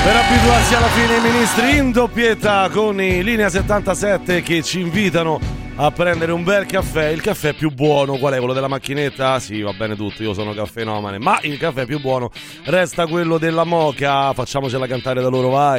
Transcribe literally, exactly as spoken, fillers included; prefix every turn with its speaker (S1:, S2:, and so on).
S1: Per abituarsi alla fine i ministri in doppietta con i Linea settantasette che ci invitano a prendere un bel caffè. Il caffè più buono qual è? Quello della macchinetta? Sì, va bene tutto, io sono caffenomane, ma il caffè più buono resta quello della Moka. Facciamocela cantare da loro, vai.